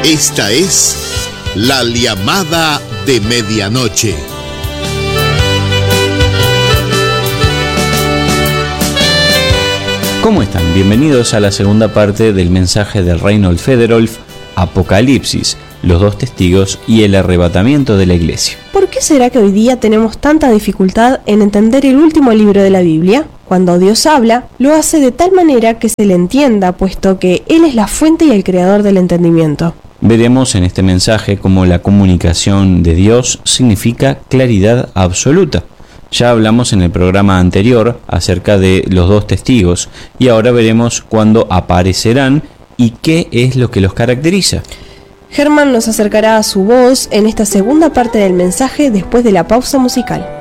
Esta es la llamada de medianoche. ¿Cómo están? Bienvenidos a la segunda parte del mensaje de Reinhold Federolf, Apocalipsis, los dos testigos y el arrebatamiento de la iglesia. ¿Por qué será que hoy día tenemos tanta dificultad en entender el último libro de la Biblia? Cuando Dios habla, lo hace de tal manera que se le entienda, puesto que Él es la fuente y el creador del entendimiento. Veremos en este mensaje cómo la comunicación de Dios significa claridad absoluta. Ya hablamos en el programa anterior acerca de los dos testigos y ahora veremos cuándo aparecerán y qué es lo que los caracteriza. Germán nos acercará a su voz en esta segunda parte del mensaje después de la pausa musical.